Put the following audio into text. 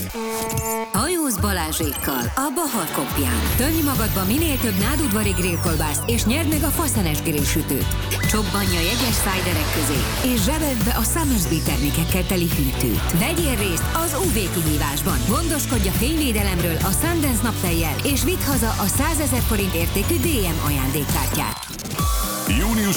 Hajóz Balázsékkal a Bahar Kopján. Tömj magadba minél több nádudvari grillkolbászt, és nyerd meg a faszenes grillsütőt. Csobbanj a jegyes szájderek közé, és zsebeld be a Summersby termékekkel teli hűtőt. Vegyél részt az UV kihívásban. Gondoskodj a fényvédelemről a Sundance naptejjel, és vidd haza a 100 000 forint értékű DM ajándékkártyát. Június